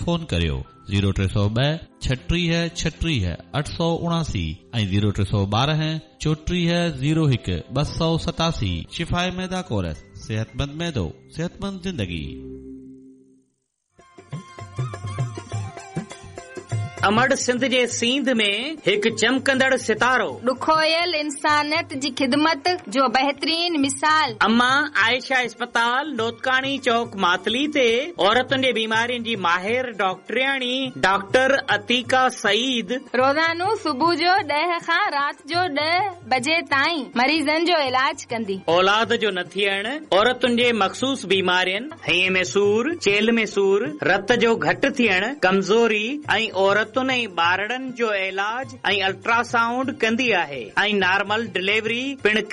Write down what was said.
Phone करियो 0302 36 36 879 ऐं 0312 34 01 287। शिफाए मैदा coarse, सेहतमंद मैदो, सेहतमंद जिंदगी। अमड़ सिंध जे सींध में हिकु चमकंदड़ सितारो, ॾुखोयल इंसानियत जी ख़िदमत जो बहितरीन मिसाल। अम्मा आयशा अस्पताल लोतकानी चौक मातली ते औरतुनि जे बीमारियुनि जी माहिर डॉक्टरियाणी डॉक्टर अतीका सईद रोज़ानो सुबुह जो 10 खां राति जो 10 बजे ताईं मरीज़नि जो इलाज कंदी। औलाद जो न थियण, औरतुनि जे मख़सूस बीमारियुनि, हईअ में सूर, चेल में सूर, रत जो घटि थियण, कमज़ोरी ऐं औरतुनि ऐं ॿारड़नि जो इलाज ऐं अल्ट्रासाउंड कंदी आहे ऐं नॉर्मल डिलीवरी पिण